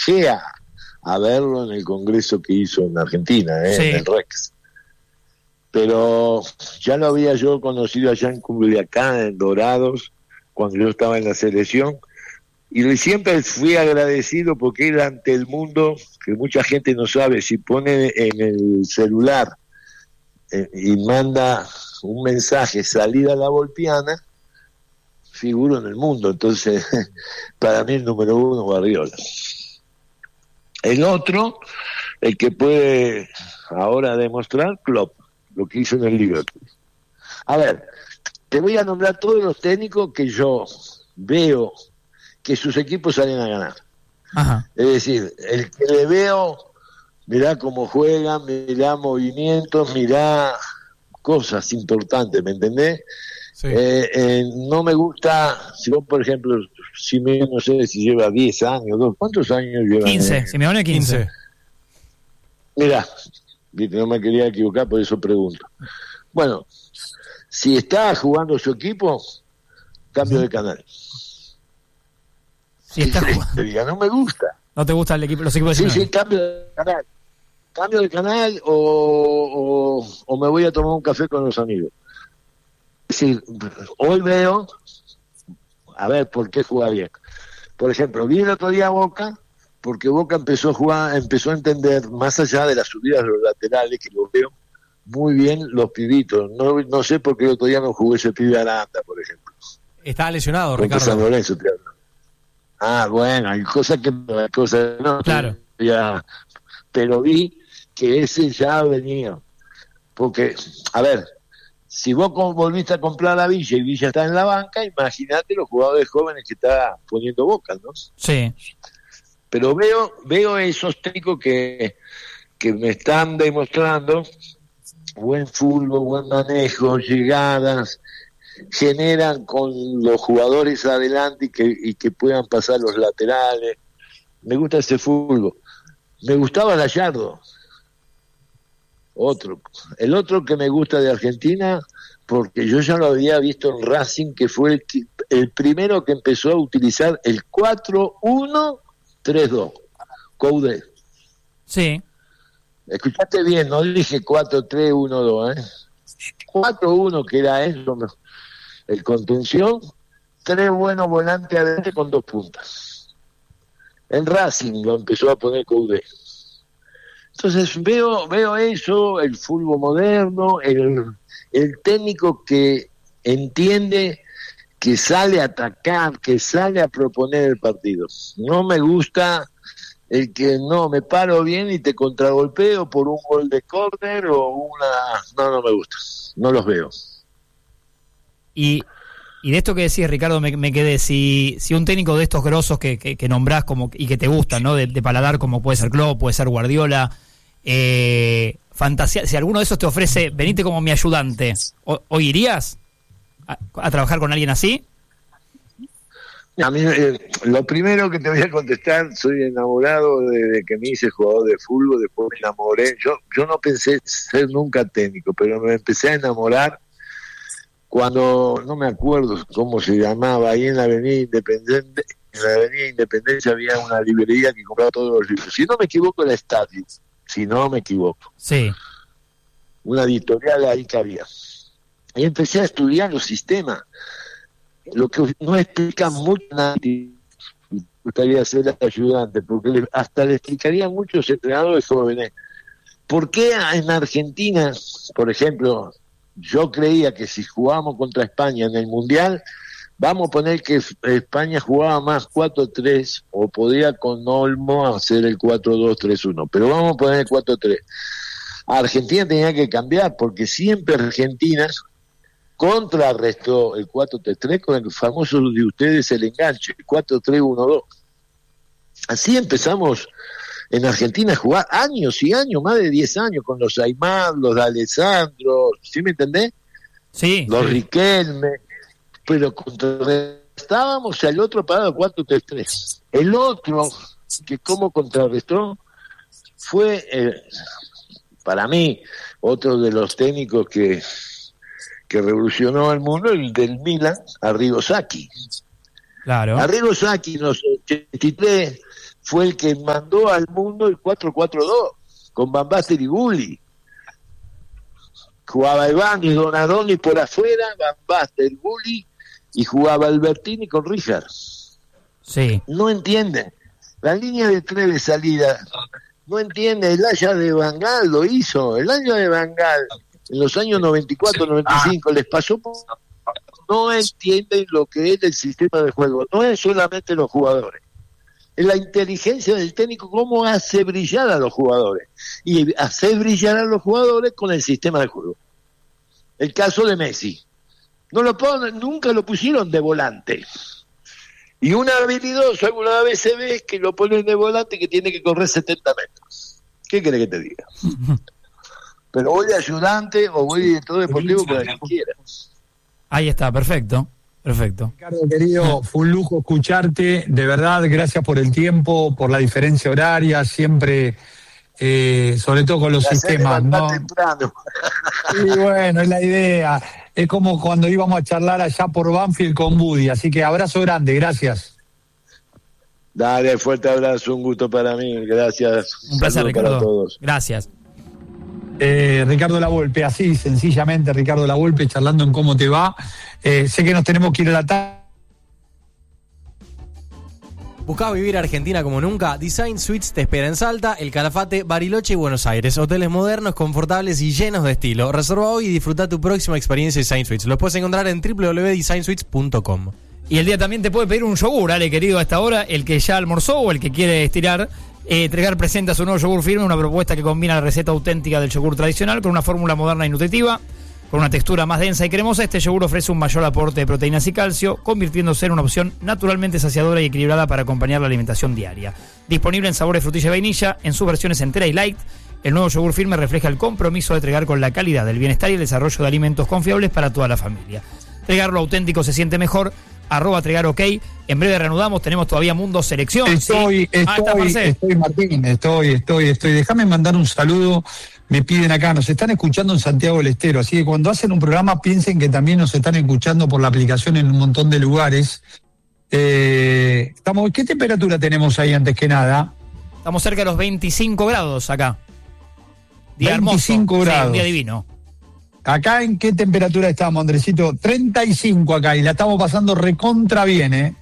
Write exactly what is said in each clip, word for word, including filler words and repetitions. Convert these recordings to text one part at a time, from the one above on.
bajé a, a verlo en el congreso que hizo en Argentina, ¿eh? Sí. En el Rex. Pero ya lo había yo conocido allá en Culiacán, en Dorados, cuando yo estaba en la selección, y siempre fui agradecido porque era ante el mundo, que mucha gente no sabe, si pone en el celular eh, y manda un mensaje, salida a la Volpiana, figuro en el mundo. Entonces, para mí el número uno, Guardiola. El otro, el que puede ahora demostrar, Klopp, lo que hizo en el Liverpool. A ver, te voy a nombrar todos los técnicos que yo veo que sus equipos salen a ganar. Ajá. Es decir, el que le veo, mirá cómo juegan, mirá movimientos, mirá cosas importantes, ¿me entendés? Sí. Eh, eh, no me gusta, si vos, por ejemplo, si me, no sé si lleva diez años, dos, ¿cuántos años lleva? quince, Simeone quince. quince. Mirá, no me quería equivocar, por eso pregunto. Bueno, si está jugando su equipo, cambio de canal. Si está Sí, jugando. te diga, no me gusta. ¿No te gustan el equipo, los equipos de Sí, Simeone? sí, cambio de canal. Cambio de canal o, o, o me voy a tomar un café con los amigos. Es decir, hoy veo, a ver, ¿por qué juega bien? Por ejemplo, vi el otro día a Boca, porque Boca empezó a jugar, empezó a entender, más allá de las subidas de los laterales, que los veo muy bien los pibitos. No, no sé por qué el otro día no jugó ese pibe Aranda, por ejemplo. Estaba lesionado, Contra San Ricardo. Lorenzo, te hablo. Ah, bueno, hay cosas que hay cosas que no. Claro. Ya, pero vi que ese ya venía. Porque, a ver, si vos volviste a comprar a Villa y Villa está en la banca, imagínate los jugadores jóvenes que está poniendo Boca, ¿no? Sí. Pero veo veo esos técnicos que, que me están demostrando buen fútbol, buen manejo, llegadas, generan con los jugadores adelante y que, y que puedan pasar los laterales. Me gusta ese fútbol. Me gustaba Gallardo. Otro. El otro que me gusta de Argentina, porque yo ya lo había visto en Racing, que fue el, que, el primero que empezó a utilizar el cuatro uno tres dos. Coudet. Sí. Escuchaste bien, no dije cuatro tres uno dos, ¿eh? cuatro uno, que era eso, el contención, tres buenos volantes adelante con dos puntas. En Racing lo empezó a poner Coudet. Entonces veo veo eso, el fútbol moderno, el, el técnico que entiende, que sale a atacar, que sale a proponer el partido. No me gusta el que no, me paro bien y te contragolpeo por un gol de córner o una... No, no me gusta, no los veo. Y, y de esto que decís, Ricardo, me, me quedé, si, si un técnico de estos grosos que, que, que nombrás como, y que te gustan, ¿no? De, de paladar, como puede ser Klopp, puede ser Guardiola, eh, fantasía, si alguno de esos te ofrece, venite como mi ayudante, ¿o, o irías a, a trabajar con alguien así? A mí, eh, lo primero que te voy a contestar, soy enamorado desde que me hice jugador de fútbol, después me enamoré. Yo, yo no pensé ser nunca técnico, pero me empecé a enamorar cuando, no me acuerdo cómo se llamaba, ahí en la Avenida Independencia, en la Avenida Independencia había una librería que compraba todos los libros. Si no me equivoco, era Estadio, si no me equivoco. Sí. Una editorial ahí que había. Y empecé a estudiar los sistemas. Lo que no explica mucho nadie, me gustaría ser ayudante, porque le, hasta le explicaría a muchos entrenadores jóvenes por qué en Argentina, por ejemplo, yo creía que si jugábamos contra España en el Mundial, vamos a poner que España jugaba más cuatro tres, o podía con Olmo hacer el cuatro dos tres uno, pero vamos a poner el cuatro tres. Argentina tenía que cambiar, porque siempre Argentina contrarrestó el cuatro tres tres con el famoso de ustedes, el enganche, el cuatro tres uno dos. Así empezamos en Argentina a jugar años y años, más de diez años, con los Aymar, los de Alessandro, ¿sí me entendés? Sí. Los Sí. Riquelme, pero contrarrestábamos al otro parado cuatro tres tres. El otro, que como contrarrestó, fue, eh, para mí, otro de los técnicos que que revolucionó el mundo, el del Milan, Arrigo Sacchi. Claro. Arrigo Sacchi en los ochenta y tres fue el que mandó al mundo el cuatro cuatro dos, con Van Basten y Gulli. Jugaba Iván y Donadoni por afuera, Van Basten, Gulli, y jugaba Albertini con Richard. Sí. No entienden. La línea de tres de salida, no entiende. El Haya de Van Gaal lo hizo. El año de Van Gaal, en los años noventa y cuatro noventa y cinco, les pasó por... No entienden lo que es el sistema de juego. No es solamente los jugadores. Es la inteligencia del técnico, cómo hace brillar a los jugadores. Y hace brillar a los jugadores con el sistema de juego. El caso de Messi. No lo ponen, nunca lo pusieron de volante. Y un habilidoso alguna vez se ve que lo ponen de volante que tiene que correr setenta metros. ¿Qué querés que te diga? Pero voy de ayudante o voy de director deportivo para quien quiera. Ahí está, perfecto. Perfecto. Ricardo, querido, fue un lujo escucharte. De verdad, gracias por el tiempo, por la diferencia horaria, siempre, eh, sobre todo con los la sistemas, ¿no? Temprano. Y bueno, es la idea. Es como cuando íbamos a charlar allá por Banfield con Buddy. Así que abrazo grande, gracias. Dale, fuerte abrazo, un gusto para mí. Gracias. Un placer, Saludos Ricardo. para todos. Gracias. Eh, Ricardo Lavolpe, así sencillamente, Ricardo Lavolpe, charlando en cómo te va. Eh, sé que nos tenemos que ir a la tarde. ¿Buscás vivir Argentina como nunca? Design Suites te espera en Salta, El Calafate, Bariloche y Buenos Aires. Hoteles modernos, confortables y llenos de estilo. Reserva hoy y disfruta tu próxima experiencia Design Suites. Los puedes encontrar en doble u doble u doble u punto design suites punto com. Y el día también te puede pedir un yogur, Ale, querido, a esta hora, el que ya almorzó o el que quiere estirar. Eh, Tregar presenta su nuevo yogur firme, una propuesta que combina la receta auténtica del yogur tradicional con una fórmula moderna y nutritiva. Con una textura más densa y cremosa, este yogur ofrece un mayor aporte de proteínas y calcio, convirtiéndose en una opción naturalmente saciadora y equilibrada para acompañar la alimentación diaria. Disponible en sabores frutilla y vainilla, en sus versiones entera y light, el nuevo yogur firme refleja el compromiso de Tregar con la calidad, el bienestar y el desarrollo de alimentos confiables para toda la familia. Tregar lo auténtico se siente mejor, arroba Tregar OK. En breve reanudamos, tenemos todavía Mundo Selección. Estoy, ¿sí? estoy, Ah, está estoy, Martín, estoy, estoy, estoy. Déjame mandar un saludo. Me piden acá, nos están escuchando en Santiago del Estero, así que cuando hacen un programa piensen que también nos están escuchando por la aplicación en un montón de lugares. Eh, estamos, ¿qué temperatura tenemos ahí antes que nada? Estamos cerca de los veinticinco grados acá. Día veinticinco hermoso. grados. Sí, un día divino. ¿Acá en qué temperatura estamos, Andresito? treinta y cinco acá y la estamos pasando recontra bien, ¿eh?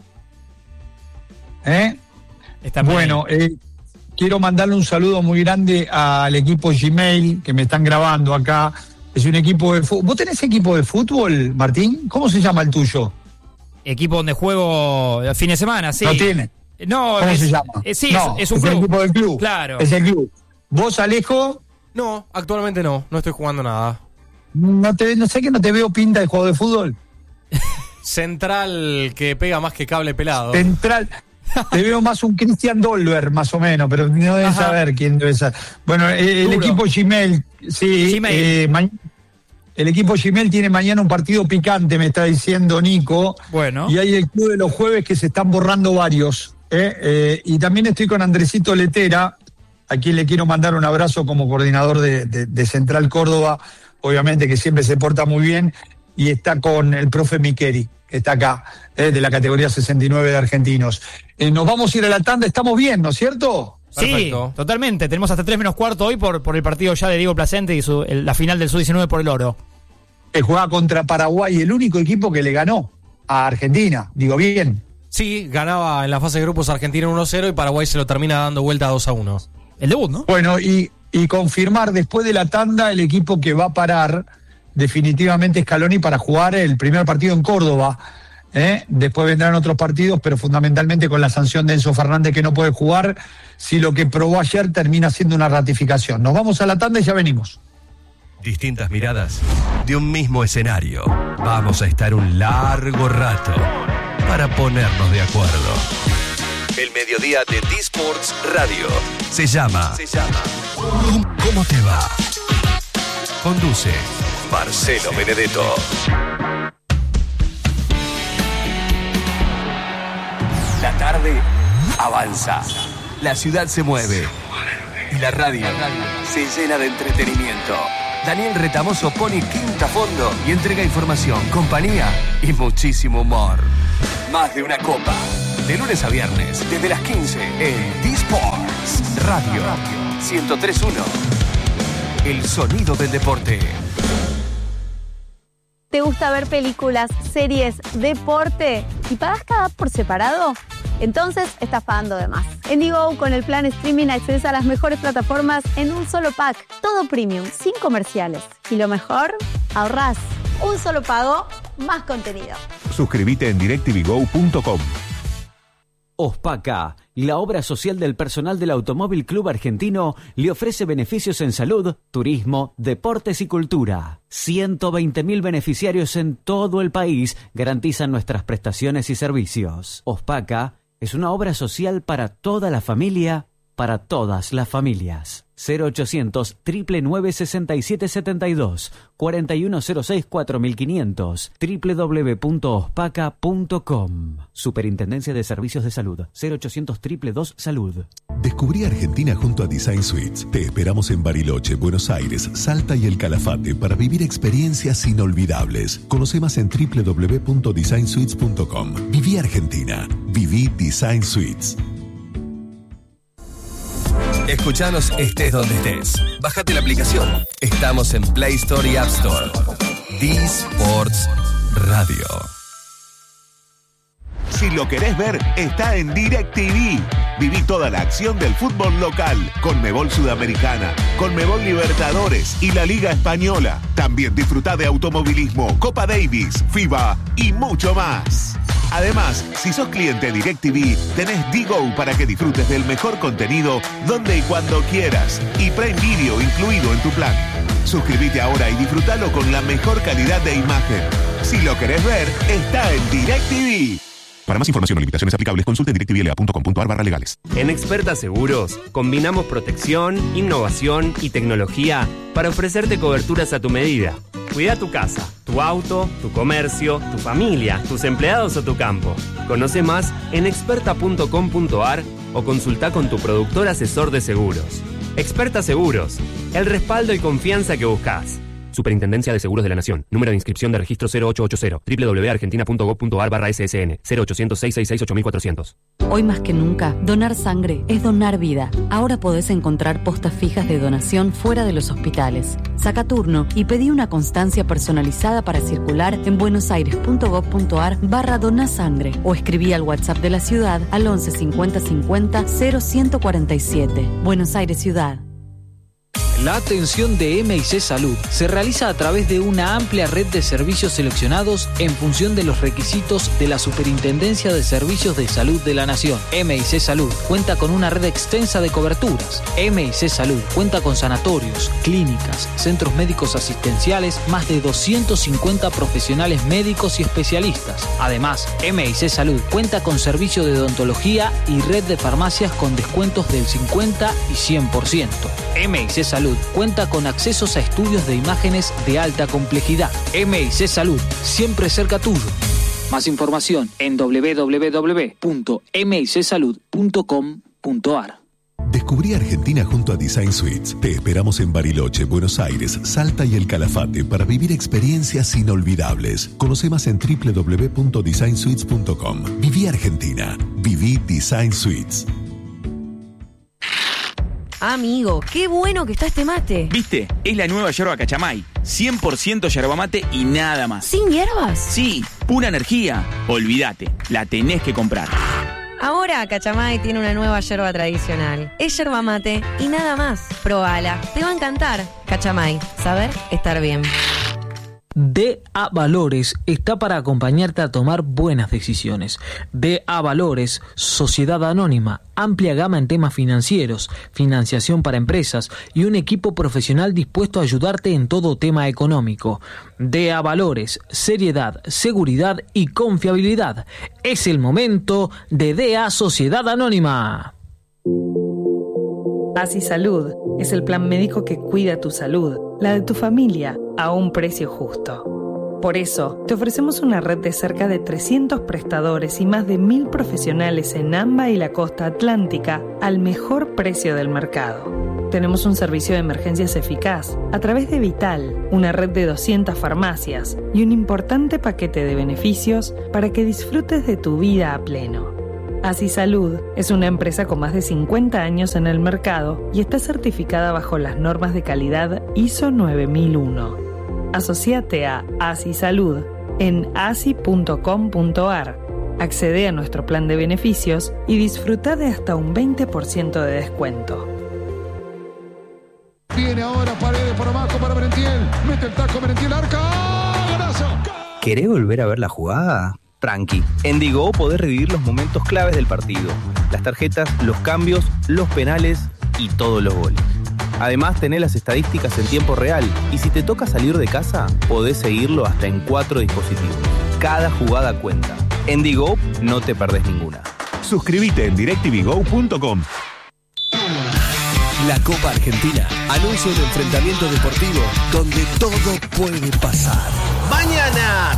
¿Eh? Está bueno, eh, quiero mandarle un saludo muy grande al equipo Gmail que me están grabando acá. Es un equipo de fútbol. ¿Vos tenés equipo de fútbol, Martín? ¿Cómo se llama el tuyo? Equipo donde juego el fin de semana, sí. ¿No tiene? No, ¿Cómo es, se llama? es- sí, No, es, es un es club. el equipo del club. Claro. Es el club. ¿Vos, Alejo? No, actualmente no, no estoy jugando nada. No, te, no sé que no te veo pinta de juego de fútbol. Central que pega más que cable pelado. Central. Te veo más un Cristian Dolber, más o menos, pero no debes Ajá. saber quién debe ser. Bueno, eh, el Duro. equipo Gmail, sí, Gmail. eh, ma- el equipo Gmail tiene mañana un partido picante, me está diciendo Nico. Bueno. Y hay el club de los jueves que se están borrando varios. ¿eh? Eh, y también estoy con Andresito Letera, a quien le quiero mandar un abrazo como coordinador de, de- de Central Córdoba, obviamente que siempre se porta muy bien, y está con el profe Miqueri, que está acá, eh, de la categoría sesenta y nueve de argentinos. Eh, nos vamos a ir a la tanda, estamos bien, ¿no es cierto? Sí, Perfecto. totalmente. Tenemos hasta tres menos cuarto hoy por, por el partido ya de Diego Placente y su, el- la final del sub diecinueve por el oro. Que juega contra Paraguay, el único equipo que le ganó a Argentina, digo bien. Sí, ganaba en la fase de grupos Argentina uno cero y Paraguay se lo termina dando vuelta dos a uno. El debut, ¿no? Bueno, y, y confirmar después de la tanda el equipo que va a parar definitivamente Scaloni para jugar el primer partido en Córdoba. ¿eh? Después vendrán otros partidos, pero fundamentalmente con la sanción de Enzo Fernández que no puede jugar, si lo que probó ayer termina siendo una ratificación. Nos vamos a la tanda y ya venimos. Distintas miradas de un mismo escenario. Vamos a estar un largo rato para ponernos de acuerdo. El mediodía de D-Sports Radio se llama, se llama ¿Cómo, cómo te va? Conduce Marcelo Benedetto. La tarde avanza. La ciudad se mueve. Y la radio se llena de entretenimiento. Daniel Retamoso pone quinta a fondo y entrega información, compañía y muchísimo humor. Más de una copa De lunes a viernes, desde las quince, en D-Sports Radio ciento tres punto uno. El sonido del deporte. ¿Te gusta ver películas, series, deporte y pagas cada app por separado? Entonces estás pagando de más. En Digo, con el plan streaming accedes a las mejores plataformas en un solo pack. Todo premium, sin comerciales. Y lo mejor, ahorrás. Un solo pago, más contenido. Suscríbete en directvgo punto com. Ospaca, la obra social del personal del Automóvil Club Argentino, le ofrece beneficios en salud, turismo, deportes y cultura. ciento veinte mil beneficiarios en todo el país garantizan nuestras prestaciones y servicios. Ospaca es una obra social para toda la familia, para todas las familias. cero ochocientos, nueve nueve sesenta y siete setenta y dos, cuarenta y uno cero seis cuatro mil quinientos, doble u doble u doble u punto ospaca punto com. Superintendencia de Servicios de Salud, cero ochocientos, dos dos Salud. Descubrí Argentina junto a Design Suites. Te esperamos en Bariloche, Buenos Aires, Salta y El Calafate para vivir experiencias inolvidables. Conoce más en doble u doble u doble u punto design suites punto com. Viví Argentina. Viví Design Suites. Escuchanos estés donde estés. Bájate la aplicación. Estamos en Play Store y App Store. D-Sports Radio. Si lo querés ver, está en DirecTV. Viví toda la acción del fútbol local, Conmebol Sudamericana, Conmebol Libertadores y la Liga Española. También disfrutá de automovilismo, Copa Davis, FIBA y mucho más. Además, si sos cliente DirecTV, tenés Digo para que disfrutes del mejor contenido donde y cuando quieras. Y Prime Video incluido en tu plan. Suscríbete ahora y disfrutalo con la mejor calidad de imagen. Si lo querés ver, está en DirecTV. Para más información o limitaciones aplicables, consulte directvla punto com punto ar barra legales. En Experta Seguros, combinamos protección, innovación y tecnología para ofrecerte coberturas a tu medida. Cuida tu casa, tu auto, tu comercio, tu familia, tus empleados o tu campo. Conoce más en experta punto com punto ar o consulta con tu productor asesor de seguros. Experta Seguros, el respaldo y confianza que buscas. Superintendencia de Seguros de la Nación. Número de inscripción de registro cero ocho ocho cero. doble u doble u doble u punto argentina punto gob punto ar barra ese ese ene. cero ochocientos, seiscientos sesenta y seis, ocho mil cuatrocientos. Hoy más que nunca, donar sangre es donar vida. Ahora podés encontrar postas fijas de donación fuera de los hospitales. Saca turno y pedí una constancia personalizada para circular en buenosaires punto gob punto ar barra donasangre o escribí al WhatsApp de la ciudad al once cincuenta cincuenta cero ciento cuarenta y siete. Buenos Aires Ciudad. La atención de M I C Salud se realiza a través de una amplia red de servicios seleccionados en función de los requisitos de la Superintendencia de Servicios de Salud de la Nación. M I C Salud cuenta con una red extensa de coberturas. M I C Salud cuenta con sanatorios, clínicas, centros médicos asistenciales, más de doscientos cincuenta profesionales médicos y especialistas. Además, M I C Salud cuenta con servicio de odontología y red de farmacias con descuentos del cincuenta y cien por ciento. M I C Salud cuenta con accesos a estudios de imágenes de alta complejidad. M I C Salud, siempre cerca tuyo. Más información en doble u doble u doble u punto m i c salud punto com punto ar. Descubrí Argentina junto a Design Suites. Te esperamos en Bariloche, Buenos Aires, Salta y El Calafate para vivir experiencias inolvidables. Conoce más en doble u doble u doble u punto design suites punto com. Viví Argentina. Viví Design Suites. Amigo, qué bueno que está este mate. ¿Viste? Es la nueva yerba Cachamay. cien por ciento yerba mate y nada más. ¿Sin hierbas? Sí, pura energía. Olvídate, la tenés que comprar. Ahora Cachamay tiene una nueva yerba tradicional. Es yerba mate y nada más. Probala, te va a encantar. Cachamay, saber estar bien. D A Valores está para acompañarte a tomar buenas decisiones. D A Valores, Sociedad Anónima, amplia gama en temas financieros, financiación para empresas y un equipo profesional dispuesto a ayudarte en todo tema económico. D A Valores, seriedad, seguridad y confiabilidad. Es el momento de D A Sociedad Anónima. Así Salud es el plan médico que cuida tu salud, la de tu familia, a un precio justo. Por eso, te ofrecemos una red de cerca de trescientos prestadores y más de mil profesionales en AMBA y la costa atlántica al mejor precio del mercado. Tenemos un servicio de emergencias eficaz a través de Vital, una red de doscientas farmacias y un importante paquete de beneficios para que disfrutes de tu vida a pleno. Así Salud es una empresa con más de cincuenta años en el mercado y está certificada bajo las normas de calidad I S O nueve mil uno. Asociate a Así Salud en asi punto com punto ar. Accede a nuestro plan de beneficios y disfruta de hasta un veinte por ciento de descuento. Viene ahora Paredes por abajo para Merentiel. Mete el taco Merentiel, arca. ¡Golazo! ¿Querés volver a ver la jugada? Tranqui. En Digo podés revivir los momentos claves del partido. Las tarjetas, los cambios, los penales y todos los goles. Además, tenés las estadísticas en tiempo real. Y si te toca salir de casa, podés seguirlo hasta en cuatro dispositivos. Cada jugada cuenta. En Digo no te perdés ninguna. Suscríbete en directvgo punto com. La Copa Argentina anuncia un enfrentamiento deportivo donde todo puede pasar. Mañana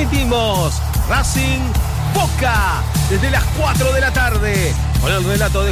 transmitimos Racing Boca desde las cuatro de la tarde con el relato de